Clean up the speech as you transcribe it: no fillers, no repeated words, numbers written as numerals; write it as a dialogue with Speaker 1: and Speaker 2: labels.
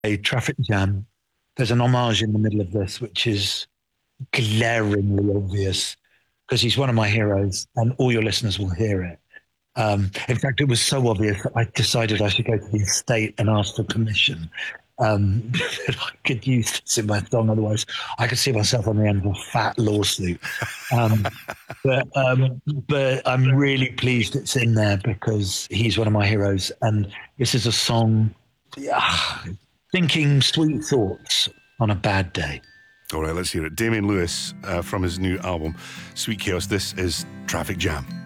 Speaker 1: a traffic jam. There's an homage in the middle of this, which is glaringly obvious because he's one of my heroes, and all your listeners will hear it. In fact, it was so obvious that I decided I should go to the estate and ask for permission that I could use this in my song. Otherwise, I could see myself on the end of a fat lawsuit. Um, but I'm really pleased it's in there because he's one of my heroes, and this is a song, yeah, thinking sweet thoughts on a bad day.
Speaker 2: All right, let's hear it. Damian Lewis from his new album, Sweet Chaos. This is Traffic Jam.